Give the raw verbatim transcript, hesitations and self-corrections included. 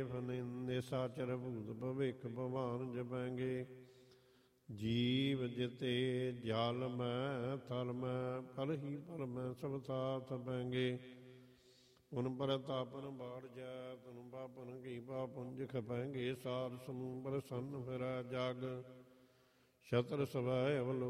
ਨਿਸਾਚਰ ਭੂਤ ਭਵਿੱਖ ਭਵਾਨ ਜਪੈਂਗੇ। ਜੀਵ ਜਿਤੇ ਜਲ ਮੈਂ ਥਲ ਮੈਂ ਫਲ ਹੀ ਫਲ ਮੈਂ ਸਭ ਸਾਥ ਪੈਂਗੇ। ਪੁਨ ਪ੍ਰਤਾਪਨ ਬਾੜ ਜੈ ਤਨ ਪਾਪਨ ਕੀ ਪਾਪੁੰਜ ਖਪੈਂਗੇ। ਸਾਰ ਸਮੂਹ ਪ੍ਰਸੰਨ ਫਿਰੈ ਜਗ ਛਤਰ ਸਵੈ ਅਵਲੋ